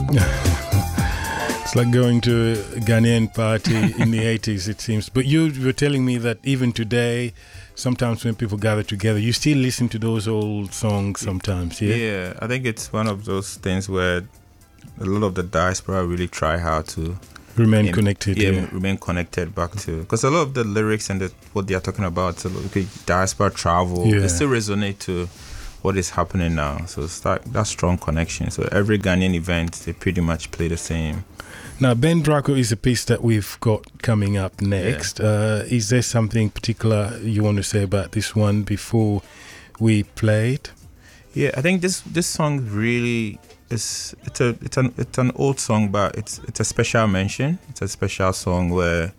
It's like going to a Ghanaian party in the 80s, it seems. But you were telling me that even today, sometimes when people gather together, you still listen to those old songs sometimes, yeah? Yeah, I think it's one of those things where a lot of the diaspora really try hard to remain connected. Remain connected back to, because a lot of the lyrics and what they are talking about, so diaspora travel, they still resonate to what is happening now. So it's that strong connection. So every Ghanaian event, they pretty much play the same. Now, Ben Draco is a piece that we've got coming up next. Yeah. Is there something particular you want to say about this one before we play it? Yeah, I think this song really is. It's an old song, but it's a special mention. It's a special song where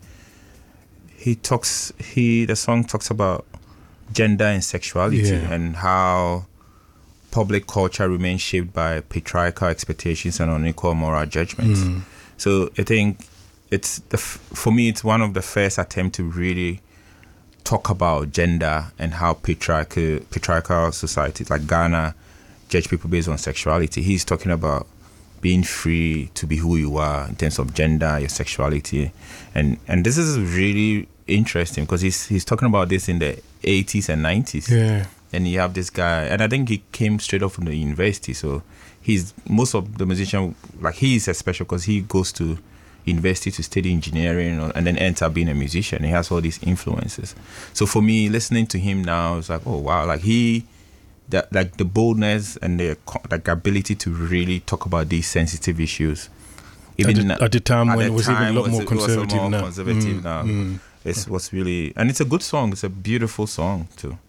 the song talks about gender and sexuality and how public culture remains shaped by patriarchal expectations and unequal moral judgments. So I think for me, it's one of the first attempts to really talk about gender and how patriarchal societies like Ghana judge people based on sexuality. He's talking about being free to be who you are in terms of gender, your sexuality, and this is really interesting because he's talking about this in the 80s and 90s. Yeah. And you have this guy, and I think he came straight off from the university, so most of the musicians, like he is special because he goes to university to study engineering and then ends up being a musician. He has all these influences. So for me, listening to him now, it's like, oh wow, like the boldness and the ability to really talk about these sensitive issues. Even at the time when it was even a lot more conservative now. It was really, and it's a good song. It's a beautiful song too.